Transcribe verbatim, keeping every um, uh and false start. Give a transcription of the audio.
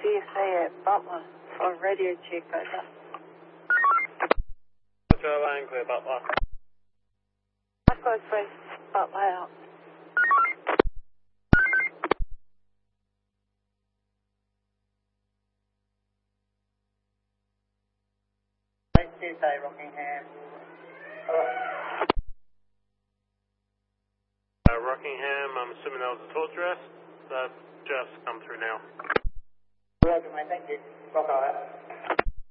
C S A at Butler for radio check over. Joe Lane, clear Butler. Likewise, please. Butler out. C S A, Rockingham. Uh, Rockingham, I'm assuming that was a torch arrest. That's just come through now. Roger, mate, thank you. Rock out.